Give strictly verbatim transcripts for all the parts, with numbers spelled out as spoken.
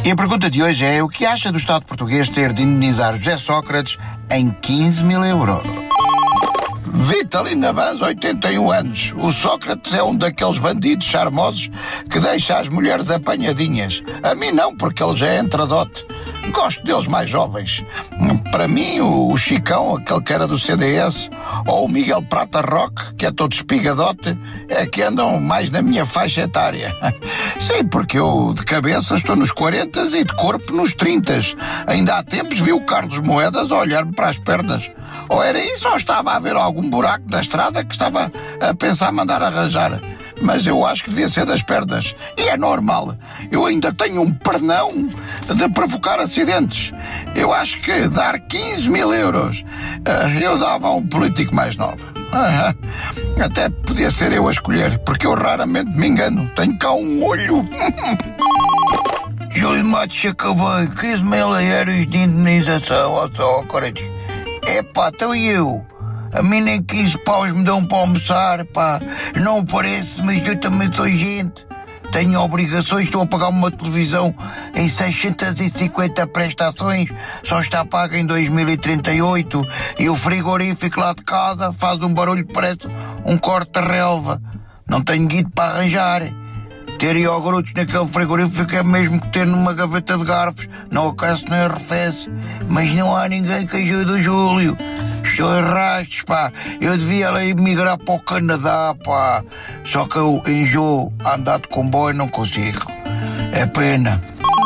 E a pergunta de hoje é: o que acha do Estado português ter de indenizar José Sócrates em quinze mil euros? Vitalina Vaz, oitenta e um anos. O Sócrates é um daqueles bandidos charmosos que deixa as mulheres apanhadinhas. A mim não, porque ele já é entradote. Gosto deles mais jovens. Para mim, o Chicão, aquele que era do C D S, ou o Miguel Prata Roque, que é todo espigadote, é que andam mais na minha faixa etária. Sim, porque eu de cabeça estou nos quarenta e de corpo nos trinta. Ainda há tempos vi o Carlos Moedas a olhar-me para as pernas. Ou era isso, ou estava a ver algum buraco na estrada que estava a pensar mandar arranjar. Mas eu acho que devia ser das pernas. E é normal. Eu ainda tenho um pernão de provocar acidentes. Eu acho que dar quinze mil euros uh, eu dava a um político mais novo. Uh, até podia ser eu a escolher, porque eu raramente me engano. Tenho cá um olho. Júlio Matos acabou quinze mil euros de indenização ao Sócrates. Epá, então e eu? A mim nem quinze paus me dão para almoçar, pá. Não parece, mas eu também sou gente. Tenho obrigações, estou a pagar uma televisão em seiscentas e cinquenta prestações, só está paga em dois mil e trinta e oito, e o frigorífico lá de casa faz um barulho que parece um corte de relva. Não tenho guido para arranjar. Ter iogurtes naquele frigorífico é mesmo que ter numa gaveta de garfos. Não aquece nem arrefece. Mas não há ninguém que ajude o Júlio. Estou em rastros, pá. Eu devia lá emigrar para o Canadá, pá. Só que eu enjoo a andar de comboio e não consigo. É pena.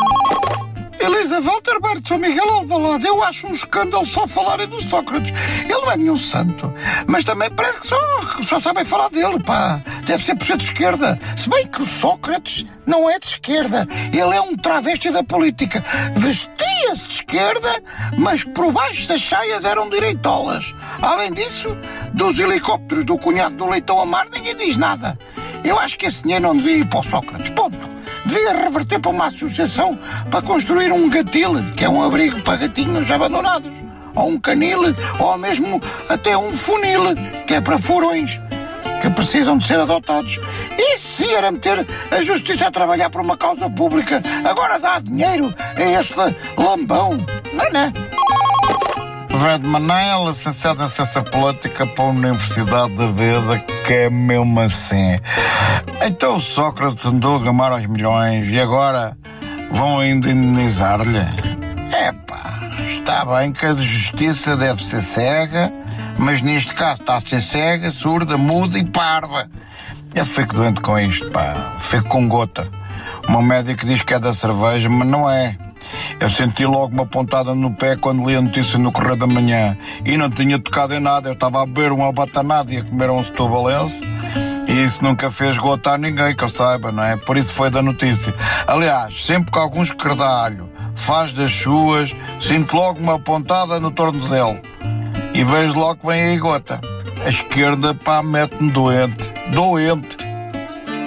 Elisa Walter Berto, São Miguel Alvalade, eu acho um escândalo só falarem do Sócrates. Ele não é nenhum santo, mas também parece que só, só sabem falar dele, pá. Deve ser por ser de esquerda. Se bem que o Sócrates não é de esquerda, ele é um travesti da política. Vestia-se de esquerda, mas por baixo das saias eram direitolas. Além disso, dos helicópteros do cunhado do Leitão Amar, ninguém diz nada. Eu acho que esse dinheiro não devia ir para o Sócrates, ponto. Devia reverter para uma associação para construir um gatil, que é um abrigo para gatinhos abandonados, ou um canil, ou mesmo até um funil, que é para furões, que precisam de ser adotados. Isso sim era meter a justiça a trabalhar por uma causa pública. Agora dá dinheiro a esse lambão, não é, não é? Vede Manel, licenciado em Ciência Política para a Universidade da Vida, que é mesmo assim. Então o Sócrates andou a gamar aos milhões e agora vão ainda indenizar-lhe? Epá, está bem que a justiça deve ser cega, mas neste caso está a ser cega, surda, muda e parva. Eu fico doente com isto, pá. Fico com gota. O meu médico diz que é da cerveja, mas não é. Eu senti logo uma pontada no pé quando li a notícia no Correio da Manhã e não tinha tocado em nada. Eu estava a beber uma batanada e a comer um setubalense e isso nunca fez gota a ninguém, que eu saiba, não é? Por isso foi da notícia. Aliás, sempre que algum esquerdalho faz das suas, sinto logo uma pontada no tornozelo e vejo logo que vem aí gota. A esquerda, pá, mete-me doente. Doente.